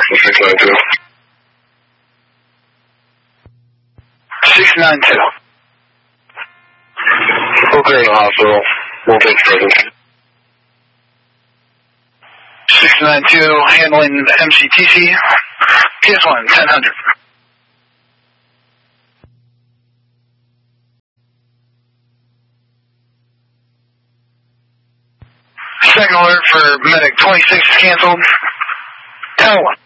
692. 692. Okay, in the hospital. We'll take present. 692, handling MCTC. PS1, 1000. Second alert for medic 26 canceled. 1001.